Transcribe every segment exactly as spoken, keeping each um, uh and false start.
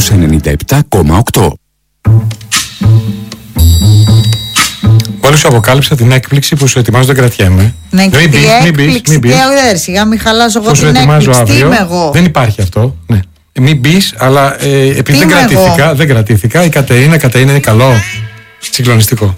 στους ενενήντα επτά κόμμα οκτώ. Μόλις σου αποκάλυψα την έκπληξη που σου ετοιμάζω, δεν κρατιέμαι. Ναι, και μην τι μπεις, μην μπεις, έκπληξη, μην τι μπεις. αγδέρ, σιγά μην χαλάσω εγώ Που σου την ετοιμάζω έκπληξη, τι είμαι αύριο. εγώ. Δεν υπάρχει αυτό. Ναι. Μην μπεις, αλλά ε, επειδή δεν είμαι κρατήθηκα, εγώ? δεν κρατήθηκα, η Κατερίνα, Κατερίνα είναι καλό. Συγκλονιστικό.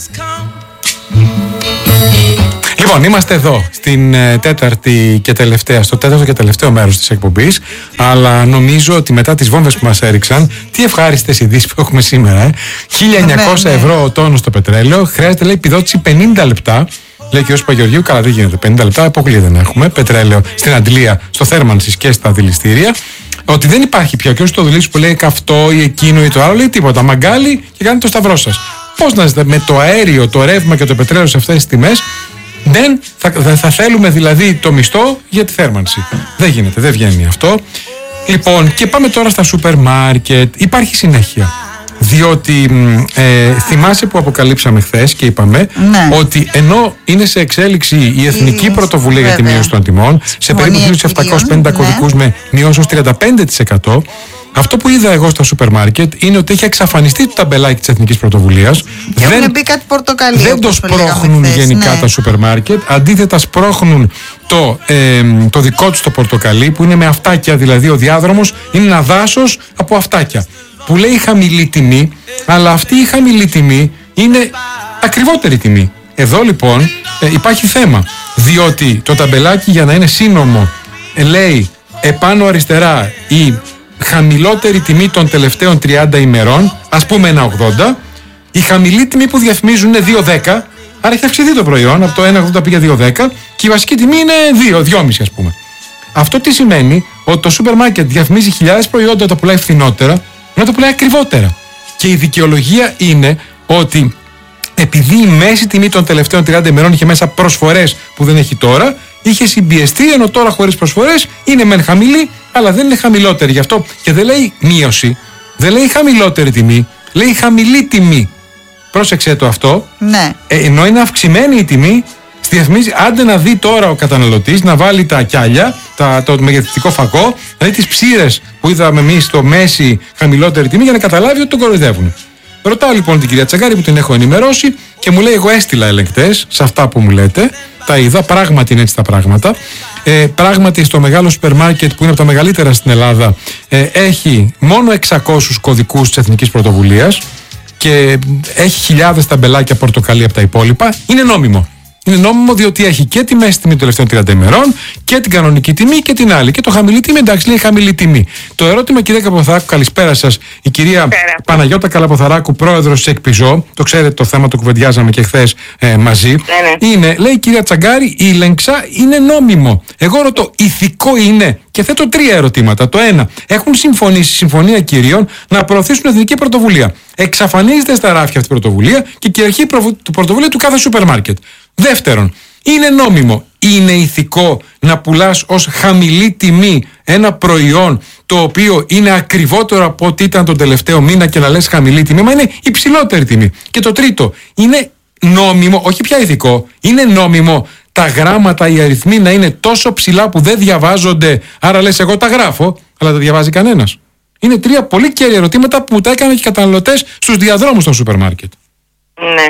Λοιπόν, είμαστε εδώ στην ε, τέταρτη και τελευταία, στο τέταρτο και τελευταίο μέρος της εκπομπής. Αλλά νομίζω ότι μετά τις βόμβες που μας έριξαν, τι ευχάριστες ειδήσεις που έχουμε σήμερα. Ε. χίλια εννιακόσια ναι, ναι. ευρώ ο τόνος στο πετρέλαιο. Χρειάζεται, λέει, επιδότηση πενήντα λεπτά. Λέει ο κ. Παγεωργίου, καλά, δεν γίνεται. πενήντα λεπτά, αποκλεί δεν έχουμε. Πετρέλαιο στην αντλία, στο θέρμανσης και στα δηληστήρια. Ότι δεν υπάρχει πια. Και όσο το δουλεύει που λέει καυτό ή εκείνο ή το άλλο, λέει τίποτα. Μαγκάλι και κάνετε το σταυρό σας. Πώς να ζητάτε με το αέριο, το ρεύμα και το πετρέλαιο σε αυτές τις τιμές, δεν θα, θα, θα θέλουμε δηλαδή το μισθό για τη θέρμανση. Δεν γίνεται, δεν βγαίνει αυτό. Λοιπόν, και πάμε τώρα στα σούπερ μάρκετ. Υπάρχει συνέχεια. Διότι ε, θυμάσαι που αποκαλύψαμε χθες και είπαμε ναι. ότι ενώ είναι σε εξέλιξη η εθνική η... πρωτοβουλία βέβαια. για τη μείωση των τιμών, σε περίπου χίλια επτακόσιους πενήντα ναι. κωδικούς με μειώσεις ως τριάντα πέντε τοις εκατό, αυτό που είδα εγώ στα σούπερ μάρκετ είναι ότι έχει εξαφανιστεί το ταμπελάκι της εθνικής πρωτοβουλίας. Και δεν, μπει κάτι πορτοκαλί, δεν το σπρώχνουν χθες, γενικά ναι. τα σούπερ μάρκετ. Αντίθετα, σπρώχνουν το, ε, το δικό τους το πορτοκαλί, που είναι με αυτάκια, δηλαδή ο διάδρομος είναι ένα δάσος από αυτάκια. Που λέει χαμηλή τιμή, αλλά αυτή η χαμηλή τιμή είναι ακριβότερη τιμή. Εδώ λοιπόν ε, υπάρχει θέμα. Διότι το ταμπελάκι, για να είναι σύνομο, ε, λέει επάνω αριστερά η χαμηλότερη τιμή των τελευταίων τριάντα ημερών, ας πούμε ένα ογδόντα. Η χαμηλή τιμή που διαφημίζουν είναι δύο δέκα, άρα έχει αυξηθεί το προϊόν, από το ένα ογδόντα πήγε δύο δέκα, και η βασική τιμή είναι δύο, δυόμισι ας πούμε. Αυτό τι σημαίνει? Ότι το σούπερ μάρκετ διαφημίζει χιλιάδες προϊόντα, τα πουλάει φθηνότερα, ενώ το πουλάει ακριβότερα. Και η δικαιολογία είναι ότι επειδή η μέση τιμή των τελευταίων τριάντα ημερών είχε μέσα προσφορές που δεν έχει τώρα, είχε συμπιεστεί, ενώ τώρα χωρίς προσφορές είναι μεν χαμηλή, αλλά δεν είναι χαμηλότερη. Γι' αυτό και δεν λέει μείωση, δεν λέει χαμηλότερη τιμή, λέει χαμηλή τιμή. Πρόσεξε το αυτό. Ναι. Ε, ενώ είναι αυξημένη η τιμή, στη διαφημίζει, άντε να δει τώρα ο καταναλωτής, να βάλει τα κιάλια, τα, το μεγεθυντικό φακό, να δει τις ψήρες που είδαμε εμείς στο μέση χαμηλότερη τιμή, για να καταλάβει ότι τον κοροϊδεύουν. Ρωτάω λοιπόν την κυρία Τσαγκάρη, που την έχω ενημερώσει, και μου λέει: εγώ έστειλα ελεγκτές σε αυτά που μου λέτε. Τα είδα, πράγματι είναι έτσι τα πράγματα. Ε, πράγματι στο μεγάλο σούπερ μάρκετ, που είναι από τα μεγαλύτερα στην Ελλάδα, ε, έχει μόνο εξακόσιους κωδικούς της Εθνικής Πρωτοβουλίας και έχει χιλιάδες ταμπελάκια πορτοκαλί από τα υπόλοιπα. Είναι νόμιμο. Είναι νόμιμο διότι έχει και τη μέση τιμή των τελευταίων τριάντα ημερών και την κανονική τιμή και την άλλη. Και το χαμηλή τιμή, εντάξει, λέει χαμηλή τιμή. Το ερώτημα, κυρία Καλαποθαράκου, καλησπέρα σας. Η κυρία Πέρα. Παναγιώτα Καλαποθαράκου, πρόεδρος της ΕΚΠΙΖΟ, το ξέρετε το θέμα, το κουβεντιάζαμε και χθες ε, μαζί. Ναι, ναι. Είναι, λέει η κυρία Τσαγκάρη, η Λενξά είναι νόμιμο. Εγώ ρωτώ, ηθικό είναι? Και θέτω τρία ερωτήματα. Το ένα, έχουν συμφωνήσει, συμφωνία κυρίων, να προωθήσουν εθνική πρωτοβουλία. Εξαφανίζεται στα ράφια αυτή η πρωτοβουλία και κυριαρχεί η πρωτοβουλία του κάθε σούπερ μάρκετ. Δεύτερον, είναι νόμιμο, είναι ηθικό να πουλάς ως χαμηλή τιμή ένα προϊόν το οποίο είναι ακριβότερο από ό,τι ήταν τον τελευταίο μήνα και να λες χαμηλή τιμή, μα είναι υψηλότερη τιμή. Και το τρίτο, είναι νόμιμο, όχι πια ηθικό, είναι νόμιμο τα γράμματα, οι αριθμοί να είναι τόσο ψηλά που δεν διαβάζονται, άρα λες εγώ τα γράφω, αλλά δεν διαβάζει κανένας. Είναι τρία πολύ κέρια ερωτήματα που τα έκαναν και οι καταναλωτές στους διαδρόμους των σούπερ μάρκετ. Ναι.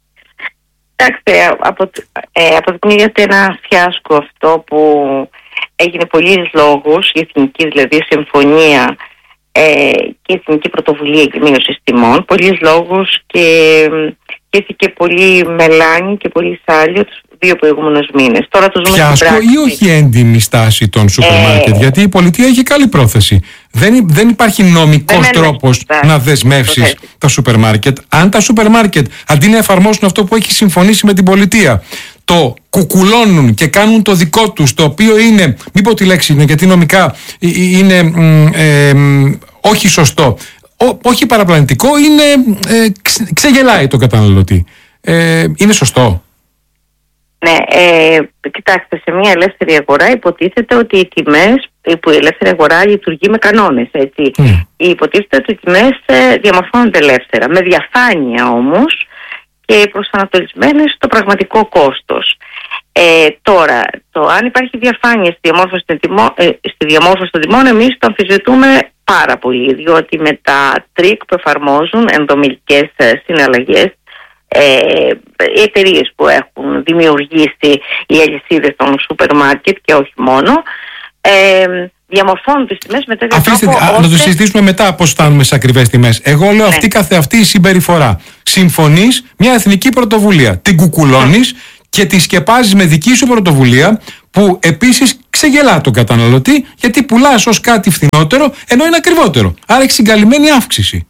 Εντάξει, απο, ε, αποδεικνύεται ένα φιάσκο αυτό που έγινε πολλοί λόγους, η εθνική δηλαδή συμφωνία ε, και η εθνική πρωτοβουλία για μείωση τιμών, πολλοί λόγους και χύθηκε πολύ μελάνι και πολύ σάλιο τους δύο προηγούμενους μήνες. Τώρα τους φιάσκο ή όχι έντιμη στάση των σούπερ μάρκετ, ε, γιατί η πολιτεία έχει καλή πρόθεση. Δεν, δεν υπάρχει νομικός τρόπος να δεσμεύσεις τα σούπερ μάρκετ. Αν τα σούπερ μάρκετ αντί να εφαρμόσουν αυτό που έχει συμφωνήσει με την πολιτεία, το κουκουλώνουν και κάνουν το δικό τους, το οποίο είναι, μην πω τη λέξη είναι, γιατί νομικά είναι ε, ε, όχι σωστό, Ό, όχι παραπλανητικό, είναι ε, ξε, ξεγελάει τον καταναλωτή. Ε, είναι σωστό? Ναι, ε, κοιτάξτε, σε μια ελεύθερη αγορά υποτίθεται ότι οι τιμές, που η ελεύθερη αγορά λειτουργεί με κανόνες, έτσι. Mm. Υποτίθεται ότι οι τιμές ε, διαμορφώνονται ελεύθερα, με διαφάνεια όμως και προσανατολισμένες στο πραγματικό κόστος. Ε, τώρα, το αν υπάρχει διαφάνεια στη διαμόρφωση των τιμών, ε, στη διαμόρφωση των τιμών, εμείς το αμφισβητούμε πάρα πολύ, διότι με τα τρίκ που εφαρμόζουν ενδομιλικές συναλλαγές, ε, οι εταιρείες που έχουν δημιουργήσει οι αλυσίδες των σούπερ μάρκετ και όχι μόνο, ε, διαμορφώνουν τις τιμές με τέτοιο Αφήστε, τρόπο α, ώστε... να το συζητήσουμε μετά πώς φτάνουμε στις ακριβές τιμές. Εγώ λέω, ναι, αυτή καθεαυτή η συμπεριφορά. Συμφωνείς μια εθνική πρωτοβουλία, την κουκουλώνεις και τη σκεπάζεις με δική σου πρωτοβουλία, που επίσης ξεγελά τον καταναλωτή, γιατί πουλάς ως κάτι φθηνότερο ενώ είναι ακριβότερο. Άρα έχει συγκαλυμμένη αύξηση.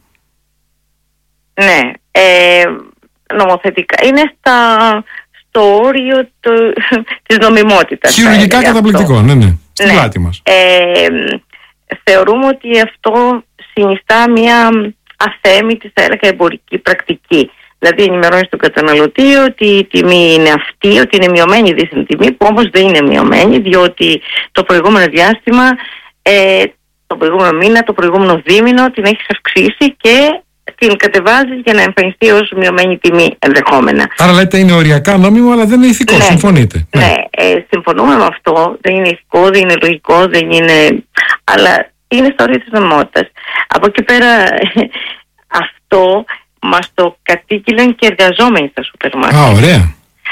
Ναι, ε, νομοθετικά είναι στα, στο όριο το, της νομιμότητας. Χειρουργικά καταπληκτικό, αυτό. ναι, ναι, στην ναι. πλάτη μας. Ε, θεωρούμε ότι αυτό συνιστά μια αθέμητη, θα έλεγα, εμπορική πρακτική. Δηλαδή ενημερώνει τον καταναλωτή ότι η τιμή είναι αυτή, ότι είναι μειωμένη η δίθεν τιμή, που όμως δεν είναι μειωμένη, διότι το προηγούμενο διάστημα, ε, το προηγούμενο μήνα, το προηγούμενο δίμηνο την έχεις αυξήσει και την κατεβάζεις για να εμφανιστεί ως μειωμένη τιμή ενδεχόμενα. Άρα λέτε είναι οριακά νόμιμο, αλλά δεν είναι ηθικό, ναι, συμφωνείτε? Ναι, ναι. Ε, συμφωνούμε με αυτό, δεν είναι ηθικό, δεν είναι λογικό, δεν είναι... αλλά είναι στο όριο της νομιμότητας. Από εκεί πέρα αυτό μας το κατήγγειλαν και εργαζόμενοι στα σούπερ μάρκετ. Α, ωραία.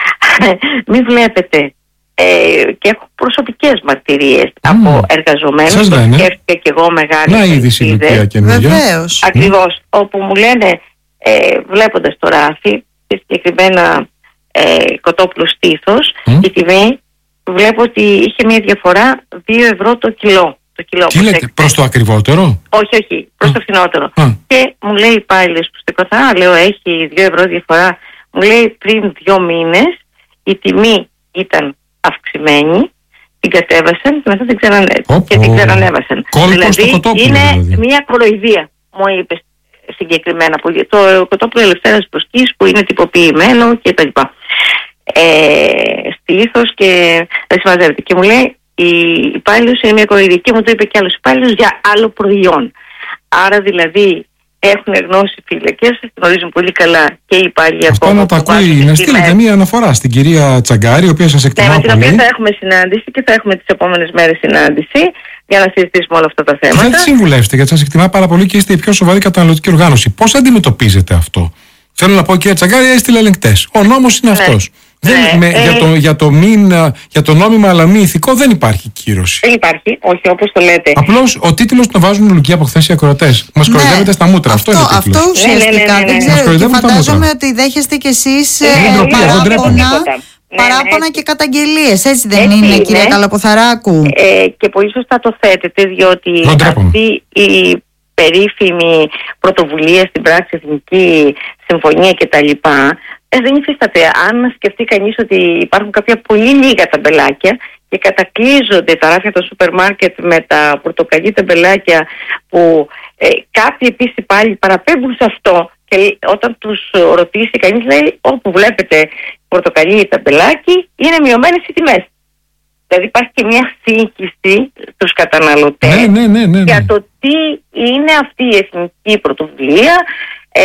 Μην βλέπετε, ε, και έχω προσωπικές μαρτυρίες mm. από εργαζομένους, το σκέφτηκα και εγώ μεγάλη. Να είδηση Λουκία καινούργια. Βεβαίως. Ακριβώς, mm. όπου μου λένε, ε, βλέποντας το ράφι, και συγκεκριμένα ε, κοτόπουλο στήθος, mm. η τιμή βλέπω ότι είχε μια διαφορά δύο ευρώ το κιλό. Το κιλό. Τι λέτε, προς το ακριβότερο? Όχι, όχι, προς το φθηνότερο. Α. Και μου λέει υπάλληλος που στην καθαρά, λέω, έχει δύο ευρώ διαφορά. Μου λέει, πριν δύο μήνες η τιμή ήταν αυξημένη, την κατέβασαν και μετά την, ξανανε... και την ξανανέβασαν. Δηλαδή είναι δηλαδή. μια κοροϊδία, μου είπε συγκεκριμένα. Το κοτόπουλο Ελευθέρας Προσκής που είναι τυποποιημένο και τα λοιπά. Ε, στήθος και δεν συμμαζεύεται. Και μου λέει, η υπάλληλος είναι μια κοροϊδία, και μου το είπε και άλλος υπάλληλος για άλλο προϊόν. Άρα δηλαδή έχουν γνώση φύλακες, γνωρίζουν πολύ καλά και οι υπάλληλοι. Αυτό να τα ακούει, να στείλετε μια αναφορά στην κυρία Τσαγκάρη, η οποία σας εκτιμά πολύ. Ναι, με την οποία θα έχουμε συνάντηση και θα έχουμε τις επόμενες μέρες συνάντηση για να συζητήσουμε όλα αυτά τα θέματα. Και θα τη συμβουλεύσετε, γιατί σας εκτιμά πάρα πολύ και είστε η πιο σοβαρή καταναλωτική οργάνωση. Πώς αντιμετωπίζετε αυτό? Θέλω να πω, κυρία Τσαγκάρη, έστειλε ελεγκτές. Ο νόμος είναι, ναι, αυτός. Δεν, ναι, με, ε, για, το, για, το μην, για το νόμιμο αλλά μη ηθικό δεν υπάρχει κύρωση. Δεν υπάρχει, όχι, όπως το λέτε. Απλώς ο τίτλος τον βάζουν Λουκία από χθες οι ακροατές. Μας, ναι, κοροϊδεύετε στα μούτρα. Αυτό, αυτό είναι ο τίτλος. Αυτό ουσιαστικά, ναι, ναι, ναι, ναι. Δεν ξέρω. Και φαντάζομαι ότι δέχεστε κι εσείς ε, ε, παράπονα, παράπονα ναι, και καταγγελίες. Έτσι δεν έτσι είναι, είναι, κυρία Καλαποθαράκου? Ε, και πολύ σωστά το θέτετε, διότι αυτή η περίφημη πρωτοβουλία στην πράξη, εθνική συμφωνία κτλ. Ε, δεν υφίσταται. Αν σκεφτεί κανείς ότι υπάρχουν κάποια πολύ λίγα ταμπελάκια και κατακλείζονται τα ράφια των σούπερ μάρκετ με τα πορτοκαλί ταμπελάκια, που ε, κάποιοι επίσης πάλι παραπέμπουν σε αυτό, και όταν τους ρωτήσει κανείς λέει, όπου βλέπετε πορτοκαλί ταμπελάκι είναι μειωμένες οι τιμές. Δηλαδή υπάρχει και μια σύγχυση στους καταναλωτές, ναι, ναι, ναι, ναι, ναι. για το τι είναι αυτή η εθνική πρωτοβουλία, ε,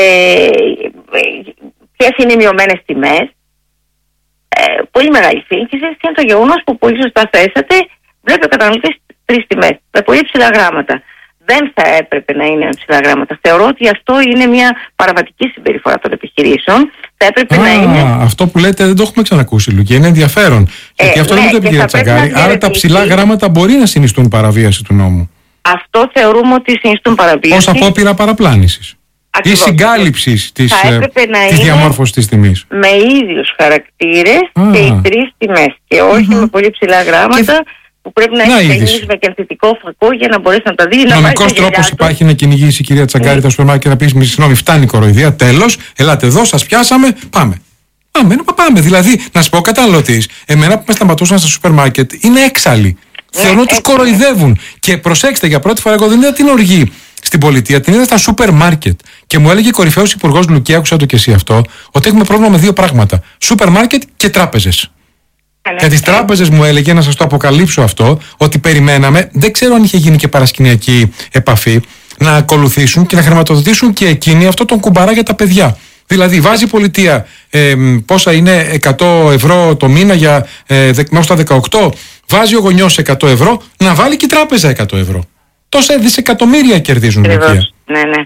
ποιες είναι οι μειωμένες τιμές. Ε, πολύ μεγάλη σύγχυση, και είναι το γεγονός που πολύ σωστά θέσατε, βλέπει ο καταναλωτής τρεις τιμές με πολύ ψηλά γράμματα. Δεν θα έπρεπε να είναι ψηλά γράμματα. Θεωρώ ότι αυτό είναι μια παραβατική συμπεριφορά των επιχειρήσεων. Θα έπρεπε Α, να είναι. Αυτό που λέτε δεν το έχουμε ξανακούσει, Λουκία. Είναι ενδιαφέρον. Ε, γιατί αυτό, ναι, δεν το είπε η κυρία Τσαγκάρη. Άρα τα ψηλά γράμματα μπορεί να συνιστούν παραβίαση του νόμου. Αυτό θεωρούμε ότι συνιστούν παραβίαση. Ως απόπειρα παραπλάνησης ή συγκάλυψης της, της διαμόρφωσης της τιμής. Με ίδιους χαρακτήρες και οι τρεις τιμές. Και όχι mm-hmm. με πολύ ψηλά γράμματα. Και... που πρέπει να, να έχει κανείς με κερδιτικό φακό για να μπορέσει να τα δει. Νομικός τρόπος υπάρχει να κυνηγήσει η κυρία Τσαγκάρη mm. τα σούπερ μάρκετ και να πει: συγγνώμη, φτάνει η κοροϊδία, τέλος, ελάτε εδώ, σας πιάσαμε, πάμε. Πάμε, πάμε. Δηλαδή, να σου πω, καταναλωτής, εμένα που με σταματούσαν στα σούπερ μάρκετ είναι έξαλλοι. Mm. Θεωρώ τους κοροϊδεύουν. Και προσέξτε, για πρώτη φορά, εγώ δεν είδα την οργή στην πολιτεία, την είδα στα σούπερ μάρκετ. Και μου έλεγε κορυφαίος υπουργός, Λουκία, άκουσα το και εσύ αυτό, ότι έχουμε πρόβλημα με δύο πράγματα: σούπερ μάρκετ και τράπεζες. Για τις τράπεζες μου έλεγε, να σας το αποκαλύψω αυτό, ότι περιμέναμε, δεν ξέρω αν είχε γίνει και παρασκηνιακή επαφή, να ακολουθήσουν και να χρηματοδοτήσουν και εκείνοι αυτό τον κουμπαρά για τα παιδιά. Δηλαδή βάζει η πολιτεία ε, πόσα είναι εκατό ευρώ το μήνα για ε, μέχρι τα δεκαοκτώ, βάζει ο γονιός εκατό ευρώ, να βάλει και η τράπεζα εκατό ευρώ. Τόσα δισεκατομμύρια κερδίζουν, Λουκία. Ναι, ναι.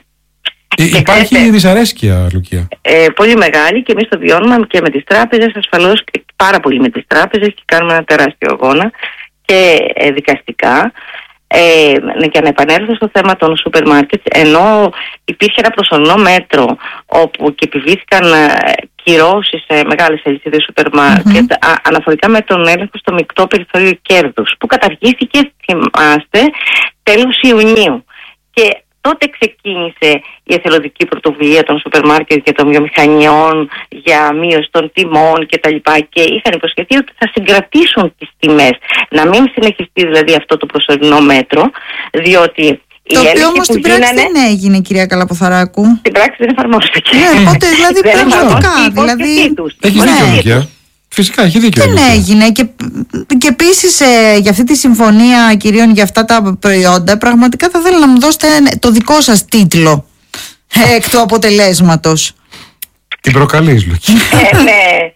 Ε, υπάρχει ξέρετε, δυσαρέσκεια, Λουκία. Ε, πολύ μεγάλη και εμείς το βιώνουμε και με τις τράπεζες, ασφαλώς πάρα πολύ με τις τράπεζες και κάνουμε ένα τεράστιο αγώνα και ε, δικαστικά. Ε, ναι, και να επανέλθω στο θέμα των σούπερ μάρκετ, ενώ υπήρχε ένα προσωρινό μέτρο όπου και επιβλήθηκαν ε, κυρώσεις σε μεγάλες αλυσίδες σούπερ μάρκετ mm-hmm. αναφορικά με τον έλεγχο στο μεικτό περιθώριο κέρδους που καταργήθηκε, θυμάστε, τέλος Ιουνίου. Και τότε ξεκίνησε η εθελοντική πρωτοβουλία των σούπερ μάρκετ και των βιομηχανιών για μείωση των τιμών κτλ. Και, και είχαν υποσχεθεί ότι θα συγκρατήσουν τις τιμές. Να μην συνεχιστεί δηλαδή αυτό το προσωρινό μέτρο, διότι. Το οποίο όμως στην πράξη γίνανε... δεν έγινε, κυρία Καλαποθαράκου. Στην πράξη δεν εφαρμόστηκε. Ναι, οπότε δηλαδή πραγματικά. Δηλαδή. Έχει δίκιο, Λουκία. Φυσικά, έχει δίκιο. Δεν έγινε. Και, και επίσης ε, για αυτή τη συμφωνία κυρίων για αυτά τα προϊόντα, πραγματικά θα θέλω να μου δώσετε το δικό σας τίτλο ε, εκ του αποτελέσματος. Την προκαλείς, Λουκία. ε, ναι.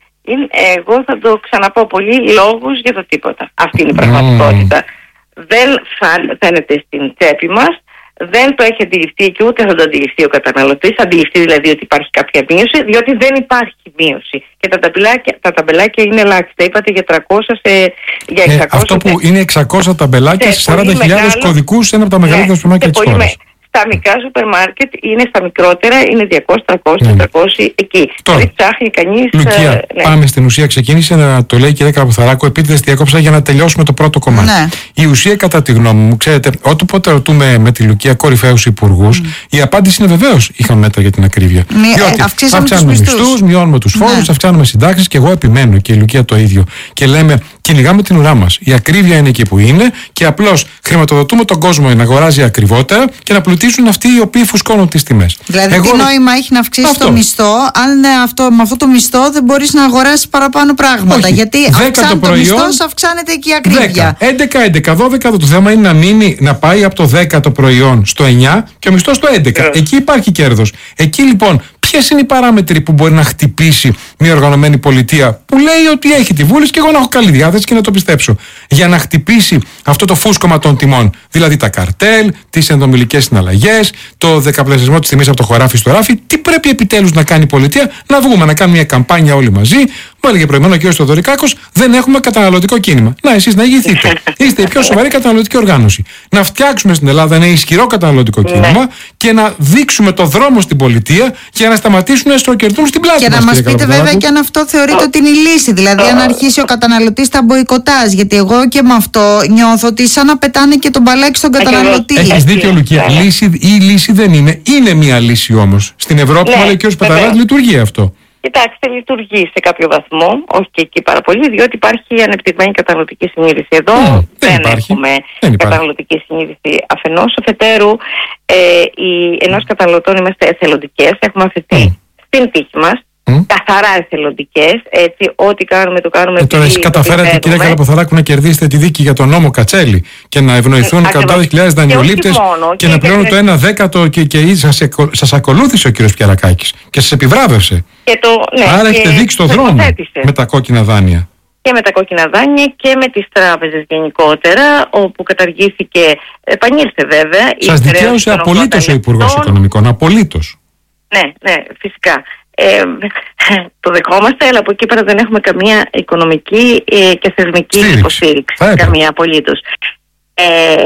Εγώ θα το ξαναπώ, πολύ λόγους για το τίποτα. Αυτή είναι η πραγματικότητα. Mm. Δεν φαίνεται στην τσέπη μας. Δεν το έχει αντιληφθεί και ούτε θα το αντιληφθεί ο καταναλωτής. Αντιληφθεί δηλαδή ότι υπάρχει κάποια μείωση, διότι δεν υπάρχει μείωση. Και τα ταμπελάκια, τα ταμπελάκια είναι ελάχιστα. Είπατε για τριακόσια σε, για εξακόσια. Ε, αυτό που είναι εξακόσια ταμπελάκια σε σαράντα χιλιάδες κωδικούς, ένα από τα μεγαλύτερα σούπερ μάρκετ της χώρας. Στα μικρά σούπερ μάρκετ είναι στα μικρότερα, είναι διακόσια, τριακόσια, τετρακόσια εκεί. Τώρα, δηλαδή ψάχνει κανείς. Λουκία, ε, ναι. πάμε στην ουσία. Ξεκίνησε να το λέει η κυρία Καλαποθαράκου, επίτηδες διακόψα για να τελειώσουμε το πρώτο κομμάτι. Ναι. Η ουσία, κατά τη γνώμη μου, ξέρετε, όποτε ρωτούμε με τη Λουκία κορυφαίους υπουργούς, mm. η απάντηση είναι βεβαίως είχαμε μέτρα για την ακρίβεια. Μη, Διότι ε, αυξάνουμε μισθούς, μειώνουμε τους φόρους, ναι. αυξάνουμε συντάξεις και εγώ επιμένω και η Λουκία το ίδιο. Και λέμε, κυνηγάμε την ουρά μας. Η ακρίβεια είναι εκεί που είναι και απλώς χρηματοδοτούμε τον κόσμο να αγοράζει ακριβότερα και να πλουτίσουν αυτοί οι οποίοι φουσκώνουν τις τιμές. Δηλαδή, εγώ... τι νόημα έχει να αυξήσει το μισθό, αν αυτό, με αυτό το μισθό δεν μπορείς να αγοράσεις παραπάνω πράγματα. Όχι. Γιατί αυξάνεται το, προϊόν, το μισθό, αυξάνεται και η ακρίβεια. δέκα, έντεκα, έντεκα, δώδεκα. Το θέμα είναι να μείνει, να πάει από το δέκα το προϊόν στο εννιά και ο μισθός στο έντεκα. Yeah. Εκεί υπάρχει κέρδος. Εκεί λοιπόν. Ποιες είναι οι παράμετροι που μπορεί να χτυπήσει μια οργανωμένη πολιτεία που λέει ότι έχει τη βούληση και εγώ να έχω καλή διάθεση και να το πιστέψω, για να χτυπήσει αυτό το φούσκωμα των τιμών? Δηλαδή τα καρτέλ, τις ενδομιλικές συναλλαγές, το δεκαπλασιασμό της τιμής από το χωράφι στο ράφι. Τι πρέπει επιτέλους να κάνει η πολιτεία? Να βγούμε να κάνουμε μια καμπάνια όλοι μαζί. Μου έλεγε προηγουμένω ο κ. Θοδωρικάκος, δεν έχουμε καταναλωτικό κίνημα. Να, εσείς να ηγηθείτε. Είστε η πιο σοβαρή καταναλωτική οργάνωση. Να φτιάξουμε στην Ελλάδα ένα ισχυρό καταναλωτικό κίνημα και να δείξουμε το δρόμο στην πολιτεία για να σταματήσουν να στροκερδούν στην πλάτη. Και μας, να μας πείτε βέβαια και αν αυτό θεωρείτε ότι είναι η λύση. Δηλαδή, αν αρχίσει ο καταναλωτής τα μποϊκοτάζ. Γιατί εγώ και με αυτό νιώθω ότι σαν να πετάνε και τον μπαλάκι στον καταναλωτή. Έχεις δίκιο, Λουκία. Λύση, η λύση δεν είναι. Είναι μια λύση όμως. Στην Ευρώπη, μου λέει και ο Πεταράδης, λειτουργεί αυτό. Κοιτάξτε, λειτουργεί σε κάποιο βαθμό, όχι και εκεί πάρα πολύ, διότι υπάρχει ανεπτυγμένη καταναλωτική συνείδηση. Εδώ mm, δεν, δεν έχουμε δεν καταναλωτική συνείδηση αφενός. Αφετέρου, ε, οι, ενός καταναλωτών είμαστε εθελοντικές, έχουμε αφαιθεί mm. στην τύχη μας. Mm. Καθαρά εθελοντικές, έτσι, ό,τι κάνουμε το κάνουμε. Ε, τώρα εσείς καταφέρατε, κυρία Καλαποθαράκου, να κερδίσετε τη δίκη για τον νόμο Κατσέλη και να ευνοηθούν ε, εκατοντάδες χιλιάδες δανειολήπτες και, και, και να πληρώνουν και... το ένα δέκατο και, και σας, σας ακολούθησε ο κύριος Πιαρακάκης και σας επιβράβευσε. Και το, ναι, άρα έχετε δείξει το δρόμο με τα κόκκινα δάνεια. Και με τα κόκκινα δάνεια και με τις τράπεζες γενικότερα, όπου καταργήθηκε, επανήλθε βέβαια. Σας δικαίωσε απολύτως ο Υπουργός Οικονομικών, απολύτως. Ναι, ναι, φυσικά. Ε, το δεχόμαστε, αλλά από εκεί πέρα δεν έχουμε καμία οικονομική ε, και θεσμική Στήριξη. υποστήριξη. Καμία απολύτως. Ε,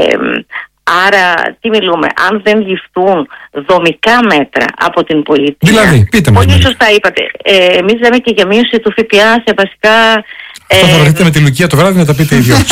άρα, τι μιλούμε, αν δεν ληφθούν δομικά μέτρα από την πολιτεία. Δηλαδή, πείτε μας. Πολύ σωστά είπατε. Ε, εμείς λέμε και για μείωση του ΦΠΑ σε βασικά. Αυτό θα βρεθείτε με τη Λουκία το βράδυ να τα πείτε οι δυο.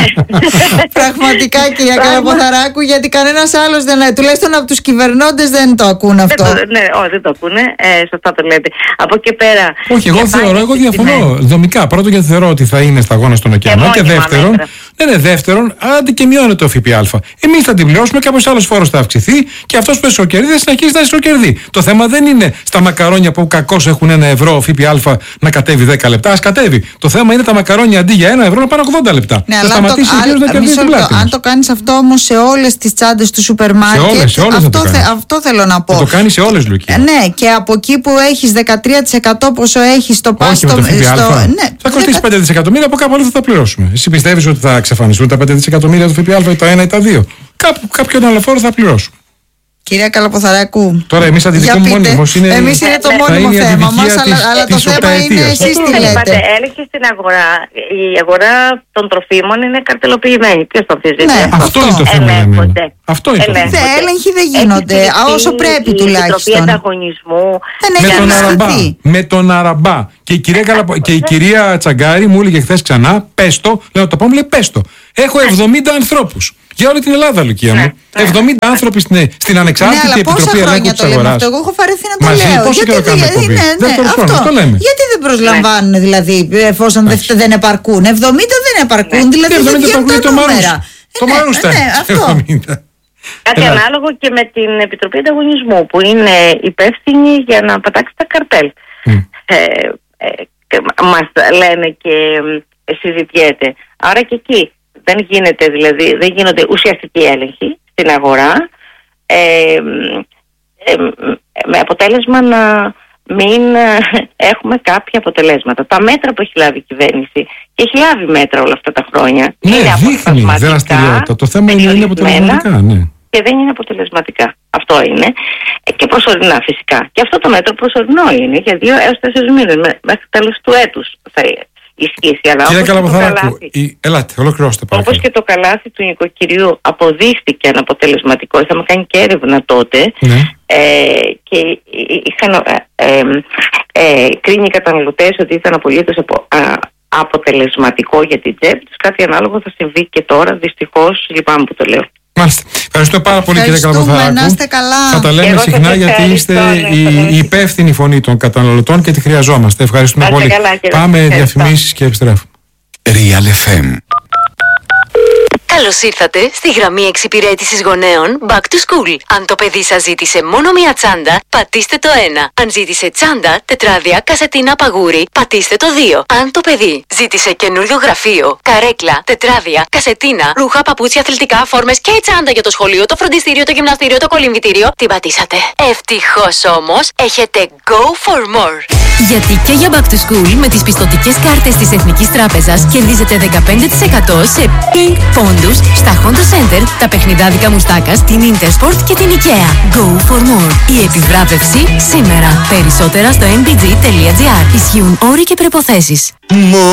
Πραγματικά, κυρία Καλαποθαράκου, γιατί κανένας άλλος δεν. Τουλάχιστον από τους κυβερνώντες δεν το ακούν αυτό. Ναι, δεν το ακούνε. Σωστά το λέτε. Από εκεί πέρα. Όχι, εγώ θεωρώ, εγώ διαφωνώ. Δομικά. Πρώτον, γιατί θεωρώ ότι θα είναι σταγόνα στον ωκεανό. Και δεύτερον, ναι, ναι, δεύτερον, άντε και μειώνεται ο ΦΠΑ. Εμείς θα την πληρώσουμε, κάποιος άλλος φόρος θα αυξηθεί και αυτός που εσωκερδεί θα συνεχίσει να εσωκερδεί. Το θέμα δεν είναι στα μακαρόνια που κακώς έχουν ένα ευρώ ΦΠΑ να κατέβει δέκα λεπτά. Ας κατέβει. Το θέμα είναι τα μακαρόνια αντί για ένα ευρώ να πάνε ογδόντα λεπτά. Ναι, θα σταματήσει ο κύριος να κερδίσει την πλάτη. Αν το κάνεις αυτό όμως σε όλες τις τσάντες του σούπερ μάρκετ, σε όλες, σε όλες αυτό, θε, αυτό θέλω να πω. Θα το κάνεις σε όλες, Λουκία. Ναι, και από εκεί που έχεις δεκατρία τοις εκατό πόσο έχεις στο πάστο. Όχι, με το ΦΠΑ. Ναι, θα κοστίσει πέντε δισεκατομμύρια, από κάπου άλλο θα τα πληρώσουμε. Εσύ πιστεύεις ότι θα εξαφανιστούν τα πέντε δισεκατομμύρια του ΦΠΑ ή τα ένα ή τα δύο? κάπου, κάποιο αναλοφόρο θα πληρώσουμε. Κυρία Καλαποθαράκου. Τώρα εμείς αντιδικούμε μόνιμος. Εμείς είναι το μόνιμο θέμα μας, αλλά, αλλά το θέμα είναι εσείς τι λέτε. Έλεγχη στην αγορά. Η αγορά των τροφίμων είναι καρτελοποιημένη. Ποιος το αμφισβητεί? Ναι, αυτό είναι το θέμα. Αυτό είναι το θέμα. Έλεγχοι δεν γίνονται, όσο πρέπει τουλάχιστον. Η ανταγωνισμού. Δεν έχει αναστηθεί. Με τον Αραμπά. Και η κυρία, Καλαπο... και η κυρία Τσαγκάρη μου έλεγε χθες ξανά, πες το, λέω το πάμε, λέει πες το. Έχω εβδομήντα ανθρώπους. Για όλη την Ελλάδα, Λουκία μου. εβδομήντα άνθρωποι στην, στην Ανεξάρτητη ναι, Επιτροπή Ελέγχου της Αγοράς. Εγώ έχω βαρεθεί να το Μαζί, λέω. πόσο καιρό κάνουμε εκπομπή? Ναι, ναι, αυτό. Το λέμε. Γιατί δεν προσλαμβάνουν, ναι. δηλαδή, εφόσον δεν, δεν επαρκούν. εβδομήντα δεν επαρκούν, ναι. δηλαδή δεν βγαίνουν τα νούμερα. Το μάλλον στέλνει. Κάτι ανάλογο και με την Επιτροπή Ανταγωνισμού, που είναι υπεύθυνη για να πατάξει τα καρτέλ. Μας λένε και συζητιέται. Άρα και εκεί δεν γίνεται, δηλαδή, δεν γίνονται ουσιαστικοί έλεγχοι στην αγορά, ε, ε, με αποτέλεσμα να μην έχουμε κάποια αποτελέσματα. Τα μέτρα που έχει λάβει η κυβέρνηση, και έχει λάβει μέτρα όλα αυτά τα χρόνια, ναι, είναι δείχνει δραστηριότητα. Το θέμα είναι, είναι αποτελεσματικά, ναι. Και δεν είναι αποτελεσματικά. Αυτό είναι. Και προσωρινά φυσικά. Και αυτό το μέτρο προσωρινό είναι για δύο έως τέσσερις μήνες. Μέχρι τέλος του έτους θα ισχύσει. Αλλά Κύριε Καλαποθαράκου, η... ελάτε, ολοκληρώστε παρακαλώ. Όπως και το καλάθι του νοικοκυριού αποδείχθηκε αναποτελεσματικό, είχαμε κάνει και έρευνα τότε, ναι. ε, και είχαν ε, ε, ε, κρίνει οι καταναλωτές ότι ήταν απολύτως απο, α, αποτελεσματικό για την τσέπη τους. Κάτι ανάλογο θα συμβεί και τώρα, δυστυχώς, λυπάμαι που το λέω. Μάλιστα. Ευχαριστώ πάρα πολύ, κύριε Καλαποθαράκου. Να είστε καλά. Θα τα λέμε συχνά γιατί είστε η, η υπεύθυνη φωνή των καταναλωτών και τη χρειαζόμαστε. Ευχαριστούμε πολύ. Καλά, πάμε διαφημίσεις και επιστρέφουμε. Real εφ εμ. Καλώς ήρθατε στη γραμμή εξυπηρέτησης γονέων Back to School. Αν το παιδί σας ζήτησε μόνο μία τσάντα, πατήστε το ένα. Αν ζήτησε τσάντα, τετράδια, κασετίνα, παγούρι, πατήστε το δύο. Αν το παιδί ζήτησε καινούριο γραφείο, καρέκλα, τετράδια, κασετίνα, ρούχα, παπούτσια, αθλητικά, φόρμες και τσάντα για το σχολείο, το φροντιστήριο, το γυμναστήριο, το κολυμβητήριο, την πατήσατε. Ευτυχώς όμως, έχετε go for more. Γιατί και για Back to School με τις πιστωτικές κάρτες της Εθνικής Τράπεζας κερδίζετε δεκαπέντε τοις εκατό σε Pink πόντους στα Honda Center, τα παιχνιδάδικα Μουστάκας, την Intersport και την IKEA. Go for more. Η επιβράβευση σήμερα. Περισσότερα στο m b g τελεία g r. Ισχύουν όροι και προϋποθέσεις.